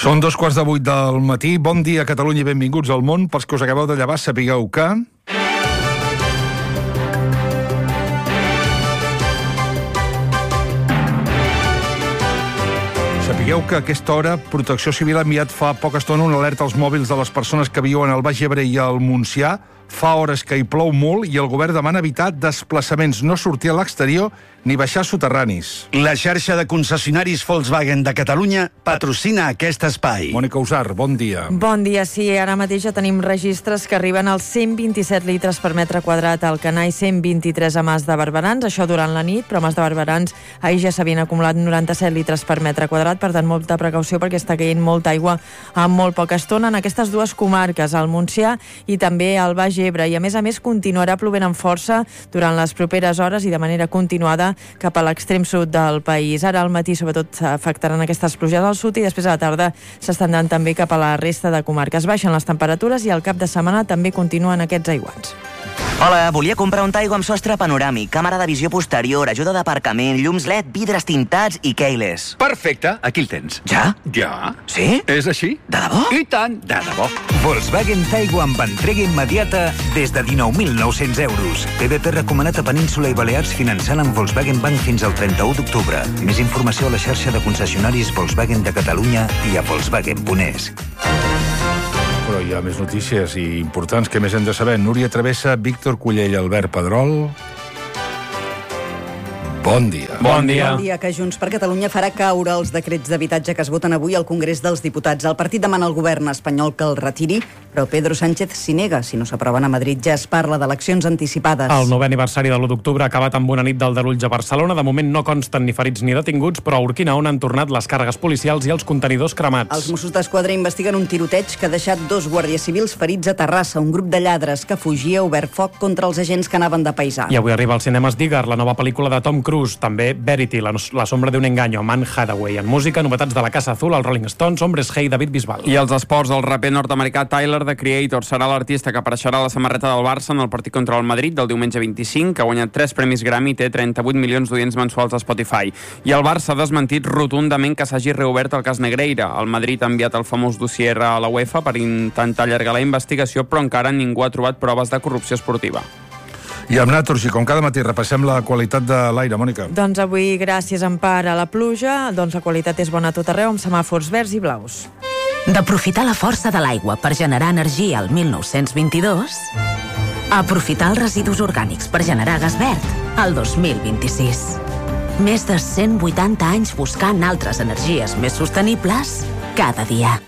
Són 2:15 del matí. Bon dia, Catalunya, i benvinguts al món. Pels que us acabeu de llevar, sapigueu que... Sapigueu que a aquesta hora Protecció Civil ha enviat fa poca estona una alerta als mòbils de les persones que viuen al Baix Ebre i al Montsià. Fa hores que hi plou molt i el govern demana evitar desplaçaments, no sortir a l'exterior ni baixar soterranis. La xarxa de concessionaris Volkswagen de Catalunya patrocina aquest espai. Mònica Usar, bon dia. Bon dia, sí. Ara mateix ja tenim registres que arriben als 127 litres per metre quadrat al Canà i 123 a Mas de Barberans. Això durant la nit, però a Mas de Barberans ahir ja s'havien acumulat 97 litres per metre quadrat. Per tant, molta precaució perquè està caient molta aigua en molt poca estona en aquestes dues comarques, al Montsià i també al Baix Ebre. I a més continuarà plovent amb força durant les properes hores i de manera continuada cap a l'extrem sud del país. Ara al matí sobretot s'afectaran aquestes pluges al sud i després a la tarda s'estendran també cap a la resta de comarques. Baixen les temperatures i al cap de setmana també continuen aquests aiguats. Hola, volia comprar un Taigo amb sostre panoràmic, càmera de visió posterior, ajuda d'aparcament, llums LED, vidres tintats i keyless. Perfecte, aquí el tens. Ja? Ja. Sí? És així? De debò? I tant, de debò. Volkswagen Taigo amb entrega immediata des de 19.900 euros. PVP recomanat a Península i Balears finançant amb Volkswagen Bank fins al 31 d'octubre. Més informació a la xarxa de concessionaris Volkswagen de Catalunya i a Volkswagen.es. Però hi ha més notícies i importants que més hem de saber. Núria Travessa, Víctor Cullell, Albert Pedrol... Bon dia. Bon dia, que Junts per Catalunya farà caure els decrets d'habitatge que es voten avui al Congrés dels Diputats. El partit demana al govern espanyol que el retiri, però Pedro Sánchez s'hi nega. Si no s'aproven a Madrid ja es parla d'eleccions anticipades. El 9è aniversari de l'1 d'octubre ha acabat amb una nit d'aldarulls a Barcelona. De moment no consten ni ferits ni detinguts, però a Urquina, on han tornat les càrregues policials i els contenidors cremats. Els Mossos d'Esquadra investiguen un tiroteig que ha deixat 2 guàrdies civils ferits a Terrassa. Un grup de lladres que fugia ha obert foc contra els agents que anaven de paisà. I avui arriba als cinemes Digger, la nova pel·lícula de Tom Cruise. També Verity, la sombra d'un engaño, amb Anne Hathaway. En música, novetats de la Casa Azul, els Rolling Stones, Hombres G i David Bisbal. I els esports, el raper nord-americà Tyler, The Creator, serà l'artista que apareixerà a la samarreta del Barça en el partit contra el Madrid del diumenge 25, que ha guanyat 3 premis Grammy i té 38 milions d'audients mensuals a Spotify. I el Barça ha desmentit rotundament que s'hagi reobert el cas Negreira. El Madrid ha enviat el famós dossier a la UEFA per intentar allargar la investigació, però encara ningú ha trobat proves de corrupció esportiva. I amb Naturgy, com cada matí, repassem la qualitat de l'aire, Mònica. Doncs avui, gràcies en part a la pluja, doncs la qualitat és bona a tot arreu, amb semàfors verds i blaus. D'aprofitar la força de l'aigua per generar energia al 1922, a aprofitar els residus orgànics per generar gas verd al 2026. Més de 180 anys buscant altres energies més sostenibles cada dia.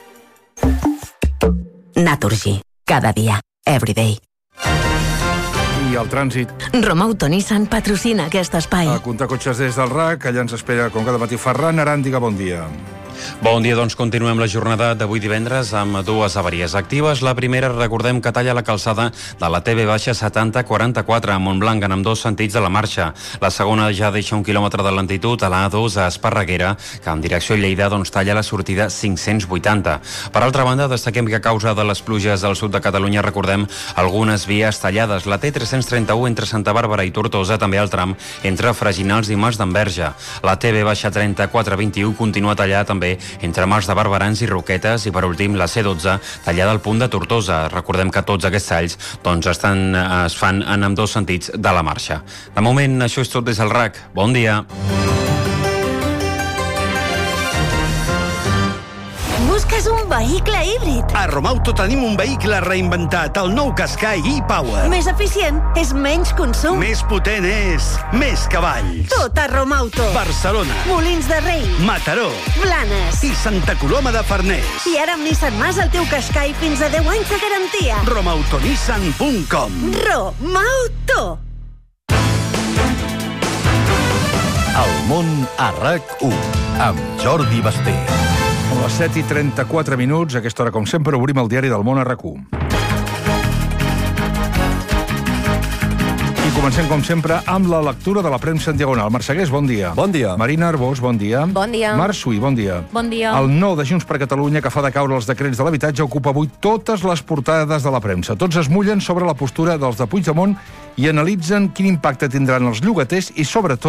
Naturgy. Cada dia. Everyday. I el trànsit. Romauto Nissan patrocina aquest espai. A comptar cotxes des del RAC, allà ens espera, com cada matí, Ferran Aràndiga, bon dia. Bon dia, doncs continuem la jornada d'avui divendres amb 2 avaries actives. La primera, recordem que talla la calçada de la TB-7044 a Montblanc en ambdós sentits de la marxa. La segona ja deixa 1 quilòmetre de lentitud a la A2 a Esparreguera, que en direcció a Lleida talla la sortida 580. Per altra banda, destaquem que a causa de les pluges del sud de Catalunya, recordem algunes vies tallades. La T331 entre Santa Bàrbara i Tortosa, també al tram entre Freginals i Mas d'Enverge. La TB-3421 continua tallada també entre Mas de Barberans i Roquetes i per últim la C12 tallada al punt de Tortosa. Recordem que tots aquests talls es fan en ambdós sentits de la marxa. De moment això és tot des del RAC. Bon dia. Busques un vehicle híbrid? A Romauto tenim un vehicle reinventat, el nou Qashqai e-Power. Més eficient és menys consum. Més potent és més cavalls. Tot a Romauto. Barcelona. Molins de Rei. Mataró. Blanes. I Santa Coloma de Farners. I ara amb Nissan Mas el teu Qashqai fins a 10 anys de garantia. Romautonissan.com. Romauto. El món a RAC1 amb Jordi Basté. A les 7:34, a aquesta hora, com sempre, obrim el diari del món a RAC1. I comencem, com sempre, amb la lectura de la premsa en diagonal. Marc Segués, bon dia. Bon dia. Marina Arbós, bon dia. Bon dia. Marc Suí, bon dia. Bon dia. El no de Junts per Catalunya, que fa decaure els decrets de l'habitatge, ocupa avui totes les portades de la premsa. Tots es mullen sobre la postura dels de Puigdemont i analitzen quin impacte tindran els llogaters i, sobretot,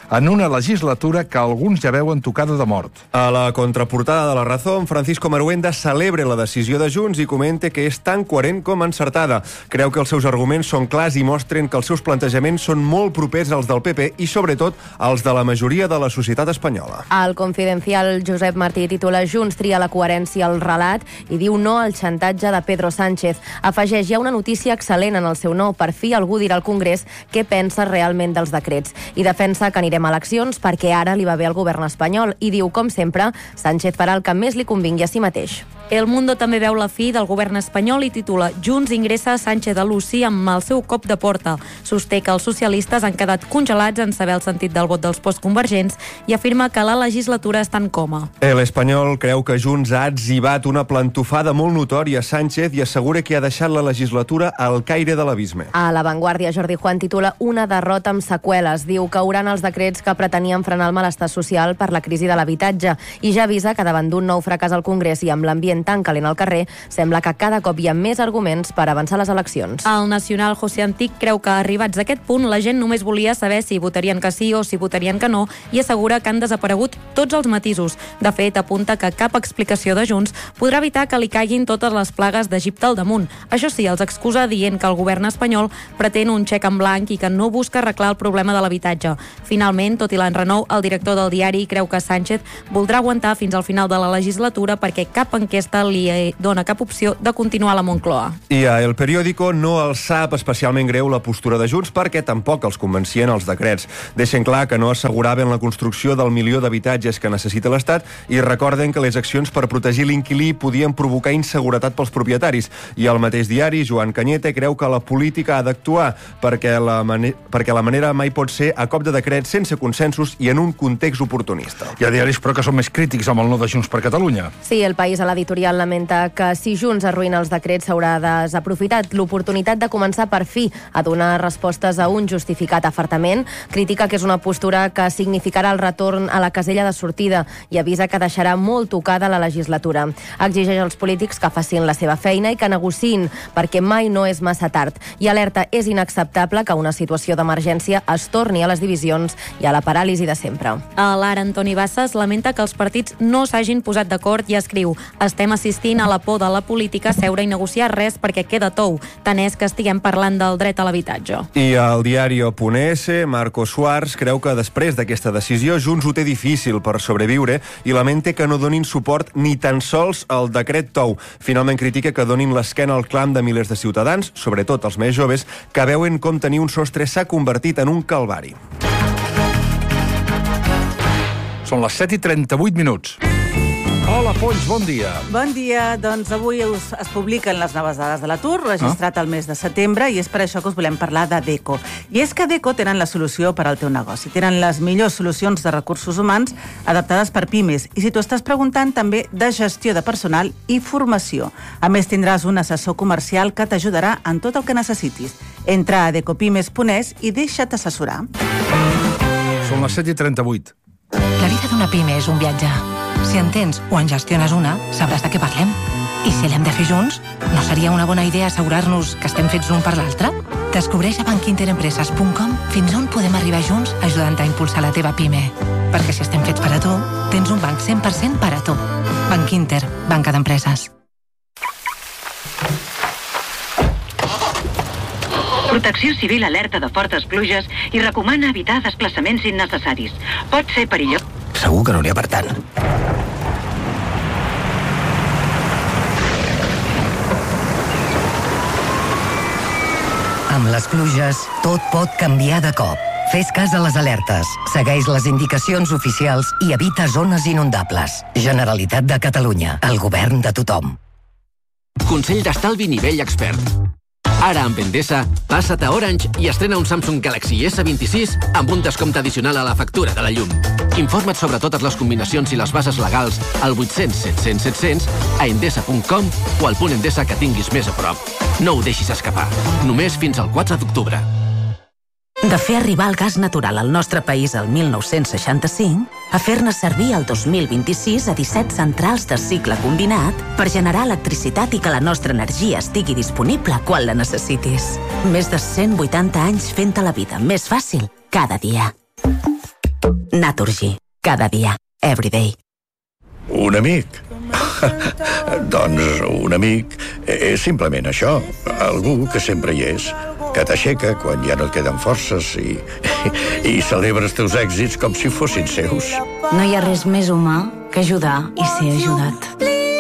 en una legislatura que alguns ja veuen tocada de mort. A la contraportada de La Razón, Francisco Maruenda celebra la decisió de Junts i comenta que és tan coherent com encertada. Creu que els seus arguments són clars i mostren que els seus plantejaments són molt propers als del PP i, sobretot, als de la majoria de la societat espanyola. El Confidencial Josep Martí titula Junts tria la coherència al relat i diu no al xantatge de Pedro Sánchez. Afegeix, hi ha una notícia excel·lent en el seu no. Per fi algú dirà al Congrés què pensa realment dels decrets. I defensa que anirem a eleccions perquè ara li va bé al govern espanyol. I diu, com sempre, Sánchez farà el que més li convingui a si mateix. El Mundo també veu la fi del govern espanyol i titula Junts ingressa Sánchez a l'UCI amb el seu cop de porta. Sosté que els socialistes han quedat congelats en saber el sentit del vot dels postconvergents i afirma que la legislatura està en coma. El Espanyol creu que Junts ha atzibat una plantofada molt notòria a Sánchez i assegura que ha deixat la legislatura al caire de l'abisme. A La Vanguardia, Jordi Juan titula una derrota amb seqüeles. Diu que hauran els decrets que pretenien frenar el malestar social per la crisi de l'habitatge i ja avisa que davant d'un nou fracàs al Congrés i amb l'ambient tan calent al carrer, sembla que cada cop hi ha més arguments per avançar les eleccions. El nacional José Antic creu que arribats a aquest punt la gent només volia saber si votarien que sí o si votarien que no i assegura que han desaparegut tots els matisos. De fet, apunta que cap explicació de Junts podrà evitar que li caiguin totes les plagues d'Egipte al damunt. Això sí, els excusa dient que el govern espanyol pretén un xec en blanc i que no busca arreglar el problema de l'habitatge. Finalment, tot i l'enrenou, el director del diari creu que Sánchez voldrà aguantar fins al final de la legislatura perquè cap enquesta li dona cap opció de continuar a la Moncloa. I a El Periódico no els sap especialment greu la postura de Junts perquè tampoc els convencien els decrets. Deixen clar que no asseguraven la construcció del 1 milió d'habitatges que necessita l'Estat i recorden que les accions per protegir l'inquilí podien provocar inseguretat pels propietaris. I el mateix diari, Joan Cañete, creu que la política ha d'actuar perquè la manera mai pot ser a cop de decret, sense consensos i en un context oportunista. Hi ha diaris, però, que són més crítics amb el no de Junts per Catalunya. Sí, El País a l'editorial lamenta que si Junts arruïna els decrets s'haurà desaprofitat l'oportunitat de començar per fi a donar respostes a un justificat afartament. Critica que és una postura que significarà el retorn a la casella de sortida i avisa que deixarà molt tocada la legislatura. Exigeix als polítics que facin la seva feina i que negociïn, perquè mai no és massa tard. I alerta, és inacceptable que una situació d'emergència es torni a les divisions i a la paràlisi de sempre. A l'Ara, Antoni Bassas lamenta que els partits no s'hagin posat d'acord i escriu: estem assistint a la por de la política seure i negociar res perquè queda tou, tant és que estiguem parlant del dret a l'habitatge. I al diario.es, Marco Suárez creu que després d'aquesta decisió Junts ho té difícil per sobreviure i lamenta que no donin suport ni tan sols al decret tou. Finalment critica que donin l'esquena al clam de milers de ciutadans, sobretot els més joves, que veuen com tenir un sostre s'ha convertit en un calvari. Són les 7:38. Hola, Polls, bon dia. Bon dia. Doncs avui es publiquen les noves dades de l'atur, registrat al mes de setembre, i és per això que us volem parlar de DECO. I és que DECO tenen la solució per al teu negoci. Tenen les millors solucions de recursos humans adaptades per pimes. I si t'ho estàs preguntant, també de gestió de personal i formació. A més, tindràs un assessor comercial que t'ajudarà en tot el que necessitis. Entra a decopimes.es i deixa't assessorar. Són les 7:38. La vida d'una pime és un viatge. Si en tens o en gestiones una, sabràs de què parlem. I si l'hem de fer junts, no seria una bona idea assegurar-nos que estem fets l'un per l'altre? Descobreix a bankinterempreses.com fins on podem arribar junts ajudant a impulsar la teva pime. Perquè si estem fets per a tu, tens un banc 100% per a tu. Banc Inter, banca d'empreses. Protecció Civil alerta de fortes pluges i recomana evitar desplaçaments innecessaris. Pot ser perillós. Segur que no n'hi ha per tant. Amb les pluges, tot pot canviar de cop. Fes cas a les alertes, segueix les indicacions oficials i evita zones inundables. Generalitat de Catalunya, el govern de tothom. Consell d'estalvi nivell expert. Ara, amb Endesa, passa't a Orange i estrena un Samsung Galaxy S26 amb un descompte addicional a la factura de la llum. Informa't sobre totes les combinacions i les bases legals al 800 700 700 a endesa.com o al punt Endesa que tinguis més a prop. No ho deixis escapar. Només fins al 4 d'octubre. De fer arribar el gas natural al nostre país el 1965 a fer-ne servir el 2026 a 17 centrals de cicle combinat per generar electricitat i que la nostra energia estigui disponible quan la necessitis. Més de 180 anys fent-te la vida més fàcil cada dia. Naturgy. Cada dia. Everyday. Un amic? Doncs un amic és simplement això. Algú que sempre hi és, que t'aixeca quan ja no et queden forces i celebra els teus èxits com si fossin seus. No hi ha res més humà que ajudar i ser ajudat.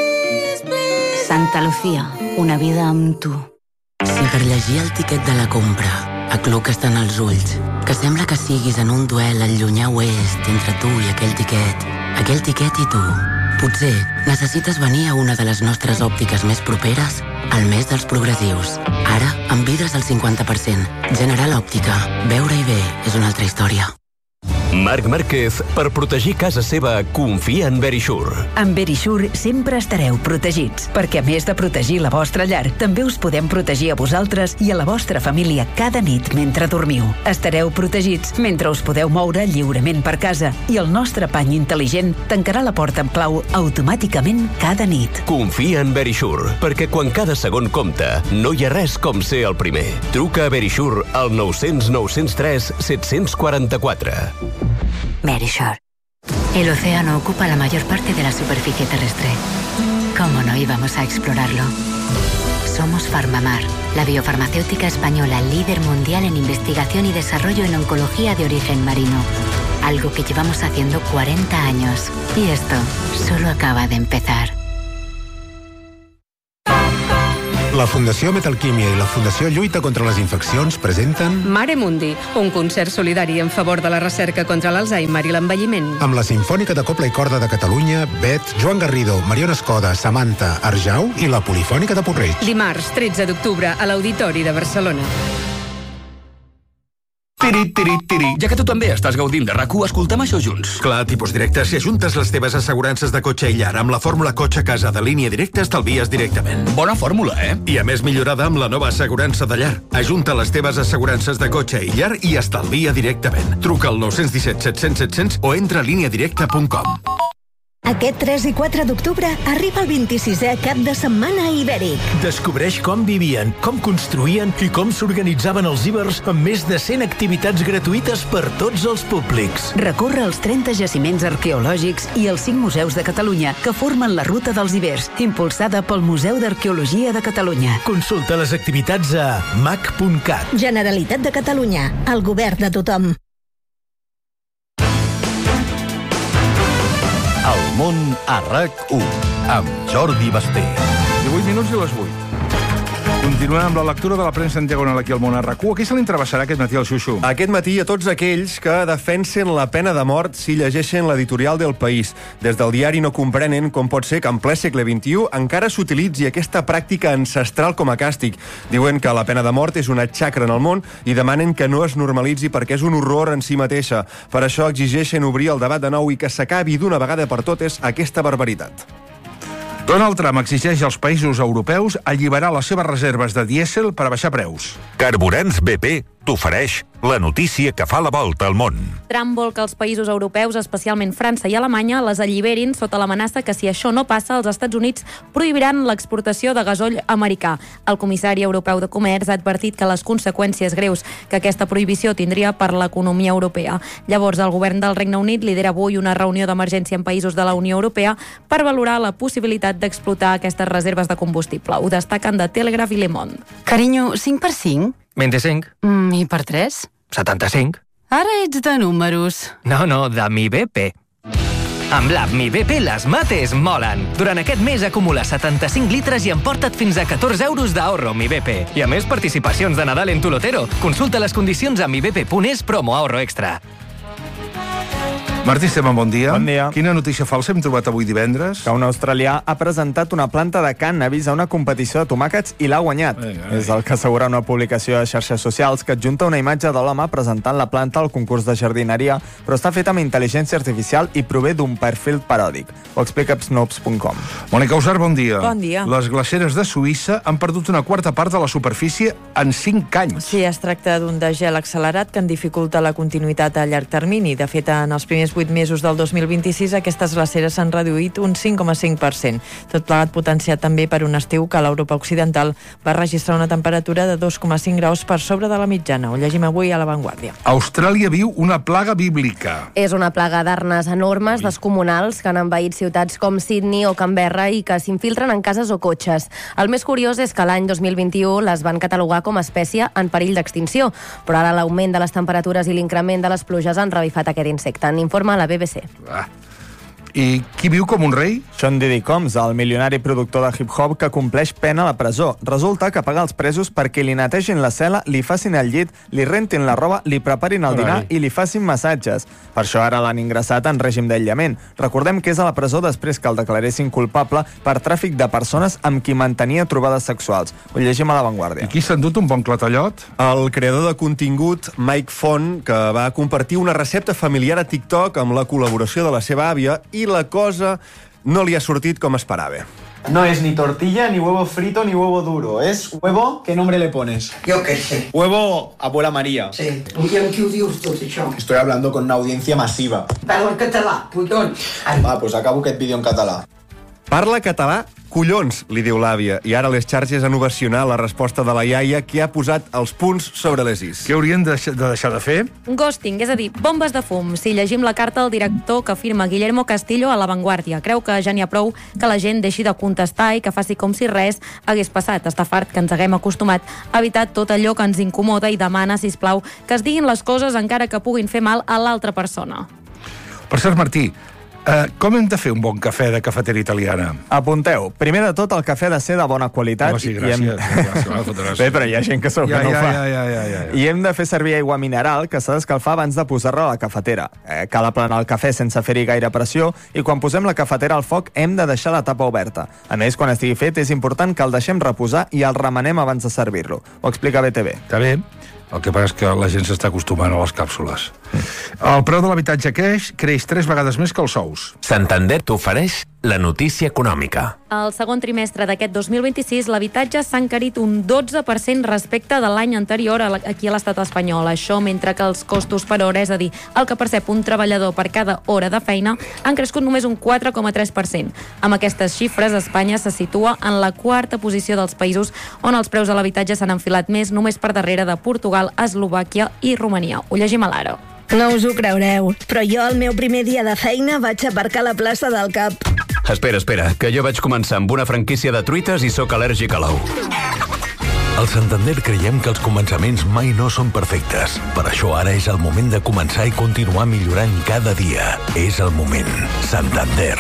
Santa Lucía, una vida amb tu. Si per llegir el tiquet de la compra acluques-te'n els ulls, que sembla que siguis en un duel al llunyà oest entre tu i aquell tiquet i tu. Potser necessites venir a una de les nostres òptiques més properes al mes dels progressius. Ara, amb vides al 50%. General Òptica. Veure-hi bé és una altra història. Marc Márquez, per protegir casa seva, confia en Verisure. Amb Verisure sempre estareu protegits, perquè a més de protegir la vostra llar, també us podem protegir a vosaltres i a la vostra família cada nit mentre dormiu. Estareu protegits mentre us podeu moure lliurement per casa i el nostre pany intel·ligent tancarà la porta amb clau automàticament cada nit. Confia en Verisure, perquè quan cada segon compta, no hi ha res com ser el primer. Truca a Verisure al 900 903 744. Verisure. El océano ocupa la mayor parte de la superficie terrestre. ¿Cómo no íbamos a explorarlo? Somos Farmamar, la biofarmacéutica española líder mundial en investigación y desarrollo en oncología de origen marino. Algo que llevamos haciendo 40 años. Y esto solo acaba de empezar. La Fundació Metalquímia i la Fundació Lluita contra les Infeccions presenten Mare Mundi, un concert solidari en favor de la recerca contra l'Alzheimer i l'envelliment. amb la Simfònica de Cobla i Corda de Catalunya, Bet, Joan Garrido, Mariona Escoda, Samantha, Arjau i la Polifònica de Porreig. Dimarts, 13 d'octubre, a l'Auditori de Barcelona. Tiri. Ja que tu també estàs gaudint de RAC1, escoltem això junts. Clar, tipus directe, si ajuntes les teves assegurances de cotxe i llar amb la fórmula cotxe a casa de Línia Directa, estalvies directament. Bona fórmula, I a més millorada amb la nova assegurança de llar. Ajunta les teves assegurances de cotxe i llar i estalvia directament. Truca al 917 700 700 o entra a lineadirecta.com. Aquest 3 i 4 d'octubre arriba el 26è cap de setmana ibèric. Descobreix com vivien, com construïen i com s'organitzaven els ibers amb més de 100 activitats gratuïtes per tots els públics. Recorre els 30 jaciments arqueològics i els 5 museus de Catalunya que formen la Ruta dels Ibers, impulsada pel Museu d'Arqueologia de Catalunya. Consulta les activitats a mac.cat. Generalitat de Catalunya, el govern de tothom. El món a RAC1 amb Jordi Basté. 18 minuts i les 8. Continuem amb la lectura de la premsa en diagonal aquí al món a RAC1. A qui se li entrevessarà aquest matí al Xuxu? Aquest matí a tots aquells que defensen la pena de mort si llegeixen l'editorial del País. Des del diari no comprenen com pot ser que en ple segle XXI encara s'utilitzi aquesta pràctica ancestral com a càstig. Diuen que la pena de mort és una xacra en el món i demanen que no es normalitzi perquè és un horror en si mateixa. Per això exigeixen obrir el debat de nou i que s'acabi d'una vegada per totes aquesta barbaritat. Donald Trump exigeix als països europeus alliberar les seves reserves de dièsel per a baixar preus. Carburants BP t'ofereix la notícia que fa la volta al món. Trump vol que els països europeus, especialment França i Alemanya, les alliberin sota l'amenaça que si això no passa, els Estats Units prohibiran l'exportació de gasoll americà. El comissari europeu de Comerç ha advertit que les conseqüències greus que aquesta prohibició tindria per l'economia europea. Llavors, el govern del Regne Unit lidera avui una reunió d'emergència en països de la Unió Europea per valorar la possibilitat d'explotar aquestes reserves de combustible. Ho destaquen de Telegraph i Le Monde. Carinyo, 5 per 5? 25. I per 3? 75. Ara ets de números. No, de Mi BP. Amb l'app Mi BP les mates molen. Durant aquest mes acumula 75 litres i emporta't fins a 14 euros d'ahorro Mi BP. I a més participacions de Nadal en tu lotero. Consulta les condicions a mibp.es promo ahorro extra. Martí Esteban, bon dia. Bon dia. Quina notícia falsa hem trobat avui divendres? Que un australià ha presentat una planta de cànnabis a una competició de tomàquets i l'ha guanyat. És el que assegura una publicació de xarxes socials que adjunta una imatge de l'home presentant la planta al concurs de jardineria, però està feta amb intel·ligència artificial i prové d'un perfil paròdic. Ho explica Snopes.com. Mònica Usar, bon dia. Bon dia. Les glaceres de Suïssa han perdut una quarta part de la superfície en 5 anys. Sí, es tracta d'un degel accelerat que en dificulta la continuïtat a llarg termini. De fet, en els primers 8 mesos del 2026, aquestes glaceres s'han reduït un 5,5%. Tot plegat potenciat també per un estiu que a l'Europa occidental va registrar una temperatura de 2,5 graus per sobre de la mitjana. Ho llegim avui a La Vanguardia. Austràlia viu una plaga bíblica. És una plaga d'arnes enormes, descomunals, que han envaït ciutats com Sydney o Canberra i que s'infiltren en cases o cotxes. El més curiós és que l'any 2021 les van catalogar com a espècie en perill d'extinció, però ara l'augment de les temperatures i l'increment de les pluges han revifat aquest insecte. N'informa la BBC. I qui viu com un rei? Sean Diddy Combs, el milionari productor de hip-hop que compleix pena a la presó. Resulta que paga els presos perquè li netegin la cel·la, li facin el llit, li rentin la roba, li preparin el dinar i li facin massatges. Per això ara l'han ingressat en règim d'aïllament. Recordem que és a la presó després que el declaressin culpable per tràfic de persones amb qui mantenia trobades sexuals. Ho llegim a La Vanguardia. I qui s'ha endut un bon clatallot? El creador de contingut, Mike Font, que va compartir una recepta familiar a TikTok amb la col·laboració de la seva àvia, i la cosa no li ha sortit com esperava. No es ni tortilla, ni huevo frito, ni huevo duro. Es huevo, ¿qué nombre le pones? Yo qué sé. Huevo Abuela María. Sí. I amb qui ho dius tot això? Estoy hablando con una audiencia masiva. Parla en català, collons. Va, pues acabo aquest vídeo en català. Parla català, collons, li diu l'àvia, i ara les xarxes han ovacionat la resposta de la iaia, que ha posat els punts sobre les is. Què haurien de deixar de fer? Ghosting, és a dir, bombes de fum. Si llegim la carta del director que firma Guillermo Castillo a La Vanguardia, creu que ja n'hi ha prou que la gent deixi de contestar i que faci com si res hagués passat. Està fart que ens haguem acostumat a evitar tot allò que ens incomoda i demana, sisplau, que es diguin les coses encara que puguin fer mal a l'altra persona. Per cert, Martí, com hem de fer un bon cafè de cafetera italiana? Apunteu. Primer de tot, el cafè ha de ser de bona qualitat. Sí, gràcies. Bé, però hi ha gent que segur que no ho fa. Ja. I hem de fer servir aigua mineral que s'ha d'escalfar abans de posar-la a la cafetera. Cal aplanar el cafè sense fer-hi gaire pressió i quan posem la cafetera al foc hem de deixar la tapa oberta. A més, quan estigui fet, és important que el deixem reposar i el remenem abans de servir-lo. Ho explica BTV. Està bé. El que passa és que la gent s'està acostumant a les càpsules. El preu de l'habitatge creix 3 vegades més que els sous. Santander t'ofereix la notícia econòmica. Al segon trimestre d'aquest 2026, l'habitatge s'ha encarit un 12% respecte de l'any anterior aquí a l'estat espanyol. Això mentre que els costos per hora, és a dir, el que percep un treballador per cada hora de feina, han crescut només un 4,3%. Amb aquestes xifres, Espanya se situa en la quarta posició dels països on els preus de l'habitatge s'han enfilat més, només per darrere de Portugal, Eslovàquia i Romania. Ho llegim a l'Ara. No us ho creureu, però jo el meu primer dia de feina vaig aparcar a la plaça del Cap. Espera, que jo vaig començar amb una franquícia de truites i sóc al·lèrgic a l'ou. Al Santander creiem que els començaments mai no són perfectes. Per això ara és el moment de començar i continuar millorant cada dia. És el moment. Santander.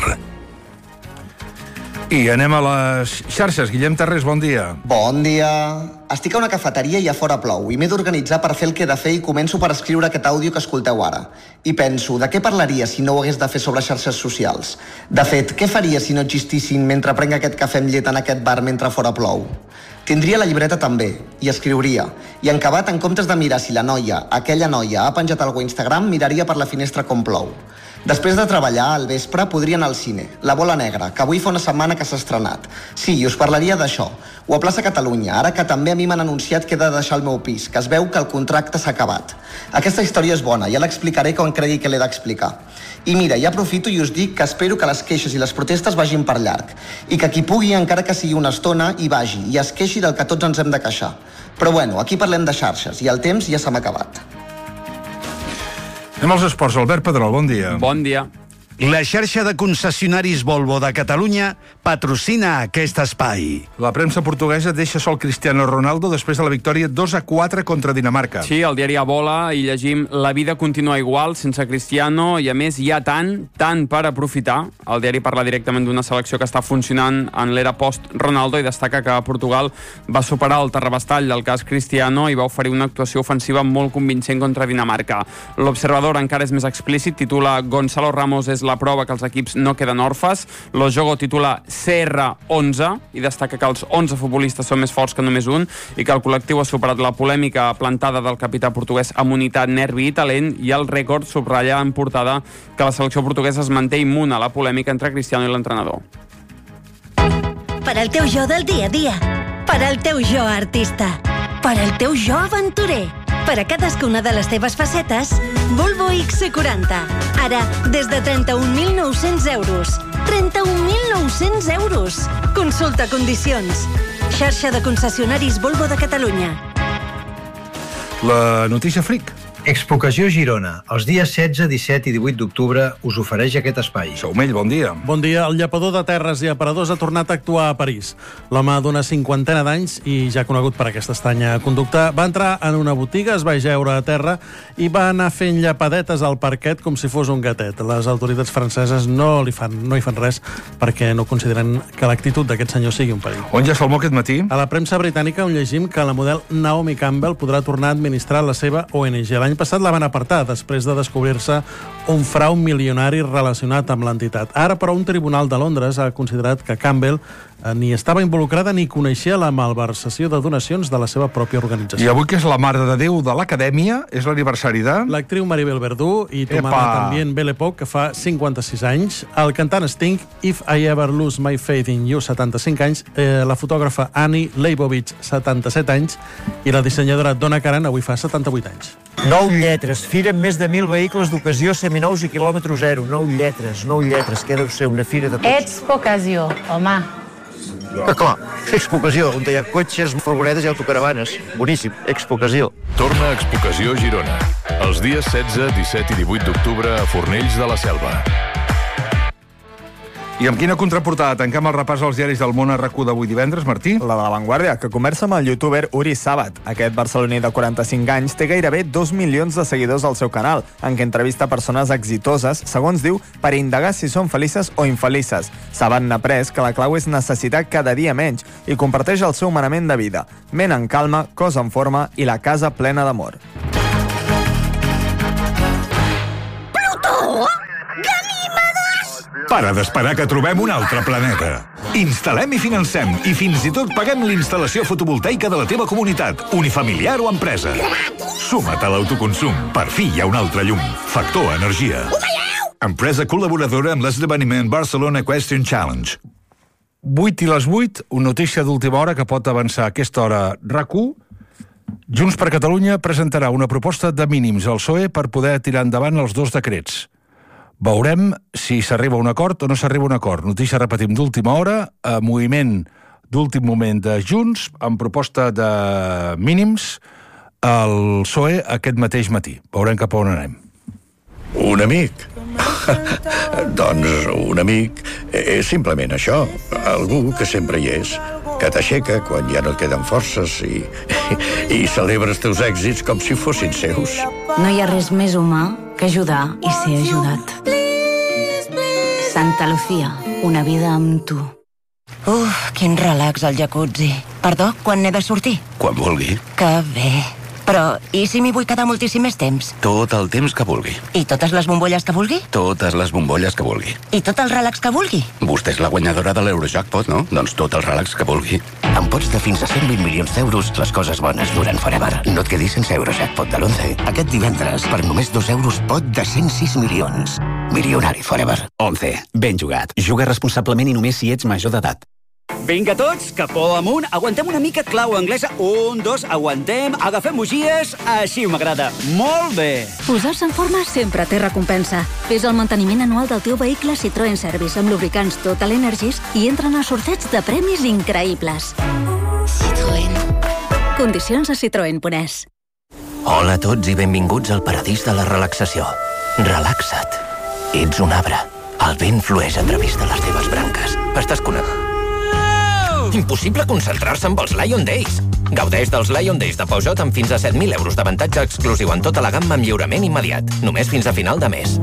I anem a les xarxes. Guillem Terrés, bon dia. Bon dia. Estic a una cafeteria i a fora plou i m'he d'organitzar per fer el que he de fer i començo per escriure aquest àudio que escolteu ara. I penso, de què parlaria si no ho hagués de fer sobre xarxes socials? De fet, què faria si no existissin mentre prenc aquest cafè amb llet en aquest bar mentre fora plou? Tindria la llibreta també, i escriuria. I en acabat, en comptes de mirar si aquella noia, ha penjat alguna a Instagram, miraria per la finestra com plou. Després de treballar, al vespre, podria anar al cine. La Bola Negra, que avui fa una setmana que s'ha estrenat. Sí, i us parlaria d'això. O a Plaça Catalunya, ara que també a mi m'han anunciat que he de deixar el meu pis, que es veu que el contracte s'ha acabat. Aquesta història és bona, ja l'explicaré quan cregui que l'he d'explicar. I mira, ja aprofito i us dic que espero que les queixes i les protestes vagin per llarg. I que qui pugui, encara que sigui una estona, hi vagi i es queixi del que tots ens hem de queixar. Però bueno, aquí parlem de xarxes i el temps ja se m'ha acabat. Anem als esports. Albert Pedrol, bon dia. Bon dia. La xarxa de concessionaris Volvo de Catalunya patrocina aquest espai. La premsa portuguesa deixa sol Cristiano Ronaldo després de la victòria 2-4 contra Dinamarca. Sí, el diari Abola i llegim la vida continua igual sense Cristiano i a més hi ha tant per aprofitar. El diari parla directament d'una selecció que està funcionant en l'era post-Ronaldo i destaca que Portugal va superar el terrabastall del cas Cristiano i va oferir una actuació ofensiva molt convincent contra Dinamarca. L'Observador encara és més explícit, titula Gonzalo Ramos és la prova que els equips no queden orfes. Lo Jogo titula CR11 i destaca que els 11 futbolistes són més forts que només un i que el col·lectiu ha superat la polèmica plantada del capità portuguès amb unitat, nervi i talent, i el rècord subratlla en portada que la selecció portuguesa es manté immune a la polèmica entre Cristiano i l'entrenador. Per al teu jo del dia a dia, per al teu jo artista, per al teu jo aventurer, Per a cadascuna de les teves facetes, Volvo XC40. Ara, des de 31.900 euros. 31.900 euros. Consulta condicions. Xarxa de concessionaris Volvo de Catalunya. La notícia fric. Expocació Girona. Els dies 16, 17 i 18 d'octubre us ofereix aquest espai. Saumell, bon dia. Bon dia. El llepador de terres i aparadors ha tornat a actuar a París. L'home d'una cinquantena d'anys i ja conegut per aquesta estranya conducta va entrar en una botiga, es va ajeure a terra i va anar fent llapadetes al parquet com si fos un gatet. Les autoritats franceses no hi fan res perquè no consideren que l'actitud d'aquest senyor sigui un perill. On ja salmó aquest matí? A la premsa britànica on llegim que la model Naomi Campbell podrà tornar a administrar la seva ONG. L'any passat la van apartar després de descobrir-se un frau milionari relacionat amb l'entitat. Ara, però, un tribunal de Londres ha considerat que Campbell ni estava involucrada ni coneixia la malversació de donacions de la seva pròpia organització. I avui, que és la Mare de Déu de l'Acadèmia, és l'aniversari de... L'actriu Maribel Verdú i tomada també en Belle Époque, que fa 56 anys. El cantant Sting, If I Ever Lose My Faith in You, 75 anys. La fotògrafa Annie Leibovitz, 77 anys. I la dissenyadora Donna Karan, avui fa 78 anys. 9 lletres. Fira amb més de 1.000 vehicles d'ocasió seminous i quilòmetre zero. 9 lletres. Que deu ser una fira de tots. Expocació, home. Clar, Expocació, on hi ha cotxes, furgonetes i autocaravanes. Boníssim, Expocació. Torna a Expocació Girona. Els dies 16, 17 i 18 d'octubre a Fornells de la Selva. I amb quina contraportada tanquem el repàs als diaris del món a RAC1 d'avui divendres, Martí? La de La Vanguardia, que comença amb el youtuber Uri Sabat. Aquest barceloní de 45 anys té gairebé 2 milions de seguidors al seu canal, en què entrevista persones exitoses, segons diu, per indagar si són felices o infelices. Sabat n'ha après que la clau és necessitar cada dia menys i comparteix el seu manament de vida. Ment en calma, cos en forma i la casa plena d'amor. Para d'esperar que trobem un altre planeta. Instal·lem i financem i fins i tot paguem l'instal·lació fotovoltaica de la teva comunitat, unifamiliar o empresa. Suma't a l'autoconsum. Per fi hi ha un altre llum. Factor Energia. Empresa col·laboradora amb l'esdeveniment Barcelona Question Challenge. 8 i les 8, una notícia d'última hora que pot avançar a aquesta hora RAC1. Junts per Catalunya presentarà una proposta de mínims al PSOE per poder tirar endavant els 2 decrets. Veurem si s'arriba a un acord o no s'arriba a un acord. Notícia, repetim, d'última hora, moviment d'últim moment de Junts, amb proposta de mínims al PSOE aquest mateix matí. Veurem cap a on anem. Un amic? Doncs un amic és simplement això. Algú que sempre hi és, que t'aixeca quan ja no et queden forces i celebra els teus èxits com si fossin seus. No hi ha res més humà que ajudar i ser ajudat. Santa Lucía, una vida amb tu. Quin relax al jacuzzi. Perdó, quan n'he de sortir? Quan vulgui. Que bé. Però, i si m'hi vull quedar moltíssim més temps? Tot el temps que vulgui. I totes les bombolles que vulgui? Totes les bombolles que vulgui. I tot el relax que vulgui? Vostè és la guanyadora de l'Eurojackpot, no? Doncs tot el relax que vulgui. Amb pots de fins a 120 milions d'euros, les coses bones duren forever. No et quedis sense Eurojackpot de l'11. Aquest divendres, per només 2 euros, pot de 106 milions. Milionari forever. 11. Ben jugat. Juga responsablement i només si ets major d'edat. Vinga tots, capó amunt, aguantem una mica clau anglesa, 1, 2, aguantem, agafem bugies, així m'agrada, molt bé. Posar-se en forma sempre té recompensa. Fes el manteniment anual del teu vehicle Citroën Service amb lubricants Total Energies i entren a sorteig de premis increïbles. Citroën. Condicions a citroen.es. Hola a tots i benvinguts al paradís de la relaxació. Relaxa't. Ets un arbre. El vent flueix a través de les teves branques. Estàs connectat. Impossible concentrar-se amb els Lion Days. Gaudeix dels Lion Days de Peugeot amb fins a 7.000 euros d'avantatge exclusiu en tota la gamma amb lliurament immediat. Només fins a final de mes.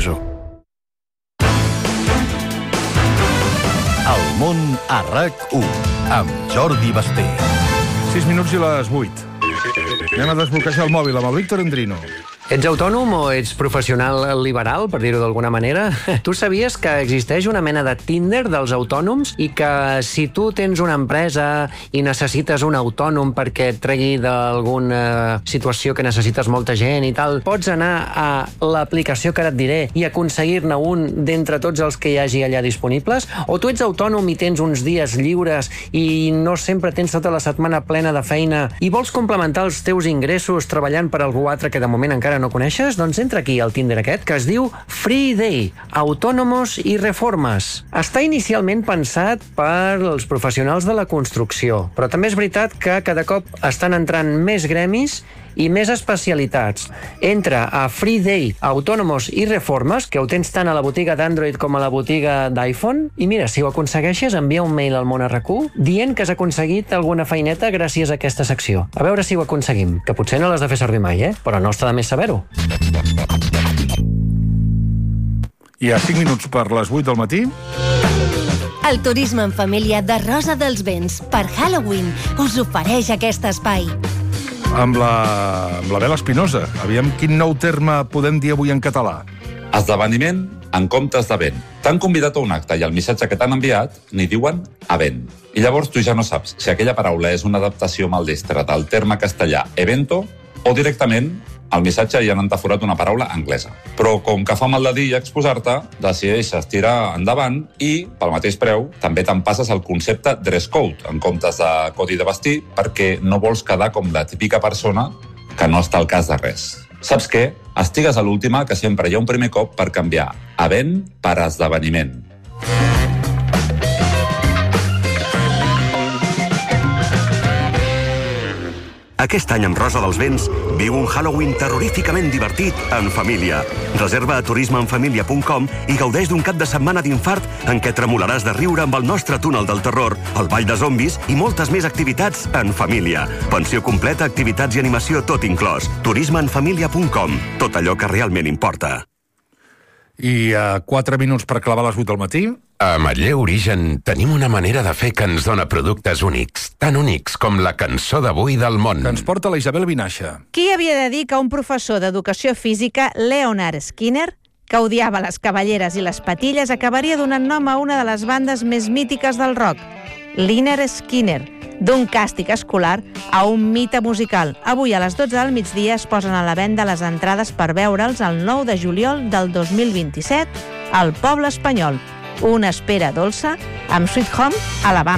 El món a RAC1 amb Jordi Basté. 6 minuts i les 8. Anem a desbloquejar el mòbil amb el Víctor Endrino. Ets autònom o ets professional liberal, per dir-ho d'alguna manera? Tu sabies que existeix una mena de Tinder dels autònoms i que si tu tens una empresa i necessites un autònom perquè et tregui d'alguna situació que necessites molta gent i tal, pots anar a l'aplicació que ara et diré i aconseguir-ne un d'entre tots els que hi hagi allà disponibles? O tu ets autònom i tens uns dies lliures i no sempre tens tota la setmana plena de feina i vols complementar els teus ingressos treballant per algú altre que de moment encara no coneixes? Doncs entra aquí al Tinder aquest que es diu Free Day, Autònomos i Reformes. Està inicialment pensat per als professionals de la construcció, però també és veritat que cada cop estan entrant més gremis i més especialitats. Entra a Free Day, Autònomos i Reformes, que ho tens tant a la botiga d'Android com a la botiga d'iPhone, i mira, si ho aconsegueixes, envia un mail al Món RQ dient que has aconseguit alguna feineta gràcies a aquesta secció. A veure si ho aconseguim, que potser no l'has de fer servir mai, però no està de més saber-ho. Hi ha 5 minuts per les 8 del matí. El turisme en família de Rosa dels Vents per Halloween us ofereix aquest espai. Amb la Bela Espinosa. Aviam quin nou terme podem dir avui en català. Esdeveniment en comptes d'event. T'han convidat a un acte i el missatge que t'han enviat n'hi diuen event. I llavors tu ja no saps si aquella paraula és una adaptació maldestra del terme castellà evento o directament al missatge hi han entaforat una paraula anglesa. Però com que fa mal de dir i exposar-te, decideixes tirar endavant i, pel mateix preu, també te'n passes al concepte dress code, en comptes de codi de vestir, perquè no vols quedar com la típica persona que no està al cas de res. Saps què? Estigues a l'última, que sempre hi ha un primer cop per canviar event per esdeveniment. Aquest any amb Rosa dels Vents viu un Halloween terroríficament divertit en família. Reserva a turismeenfamilia.com i gaudeix d'un cap de setmana d'infart en què tremolaràs de riure amb el nostre túnel del terror, el ball de zombis i moltes més activitats en família. Pensió completa, activitats i animació tot inclòs. turismeenfamilia.com. Tot allò que realment importa. I 4 minuts per clavar les 8 del matí. A Manlleu Origen tenim una manera de fer que ens dona productes únics, tan únics com la cançó d'avui del món. Que ens porta la Isabel Vinaixa. Qui havia de dir que un professor d'educació física, Leonard Skinner, que odiava les cavalleres i les patilles, acabaria donant nom a una de les bandes més mítiques del rock, Lynyrd Skynyrd, d'un càstig escolar a un mite musical. Avui a les 12 del migdia es posen a la venda les entrades per veure'ls el 9 de juliol del 2027 al Poble Espanyol. Una espera dolça amb Sweet Home Alabama.